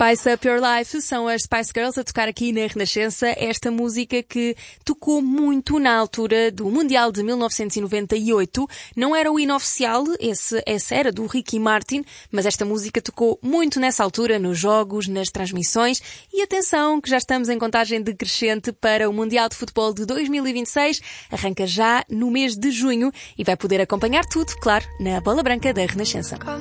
Spice Up Your Life são as Spice Girls a tocar aqui na Renascença esta música que tocou muito na altura do Mundial de 1998. Não era o hino oficial, esse era do Ricky Martin, mas esta música tocou muito nessa altura, nos jogos, nas transmissões. E atenção, que já estamos em contagem decrescente para o Mundial de Futebol de 2026. Arranca já no mês de junho e vai poder acompanhar tudo, claro, na Bola Branca da Renascença.